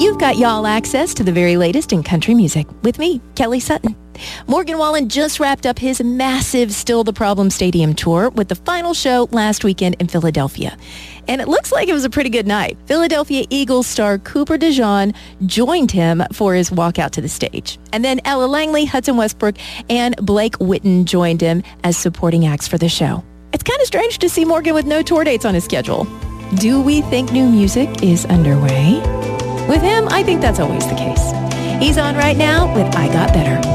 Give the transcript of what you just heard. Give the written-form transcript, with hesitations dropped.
You've got y'all access to the very latest in country music with me, Kelly Sutton. Morgan Wallen just wrapped up his massive Still the Problem Stadium tour with the final show last weekend in Philadelphia. And it looks like it was a pretty good night. Philadelphia Eagles star Cooper DeJean joined him for his walk out to the stage. And then Ella Langley, Hudson Westbrook, and Blake Witten joined him as supporting acts for the show. It's kind of strange to see Morgan with no tour dates on his schedule. Do we think new music is underway? With him, I think that's always the case. He's on right now with I Got Better.